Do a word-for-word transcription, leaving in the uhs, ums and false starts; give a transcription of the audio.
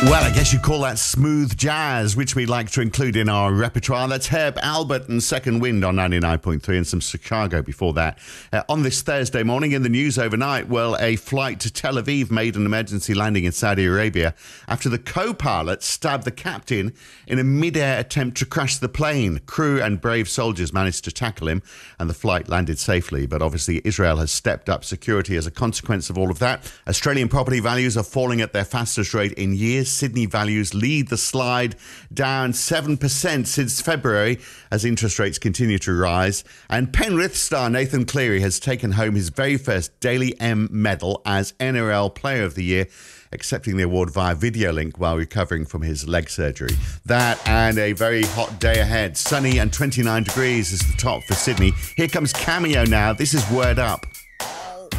Well, I guess you call that smooth jazz, which we like to include in our repertoire. That's Herb Alpert and Second Wind on ninety-nine point three and some Chicago before that. Uh, on this Thursday morning in the news overnight, well, a flight to Tel Aviv made an emergency landing in Saudi Arabia after the co-pilot stabbed the captain in a mid-air attempt to crash the plane. Crew and brave soldiers managed to tackle him and the flight landed safely. But obviously Israel has stepped up security as a consequence of all of that. Australian property values are falling at their fastest rate in years. Sydney values lead the slide, down seven percent since February as interest rates continue to rise. And Penrith star Nathan Cleary has taken home his very first Daily M medal as N R L Player of the Year, accepting the award via video link while recovering from his leg surgery. That and a very hot day ahead. Sunny and twenty-nine degrees is the top for Sydney. Here comes Cameo now. This is Word Up.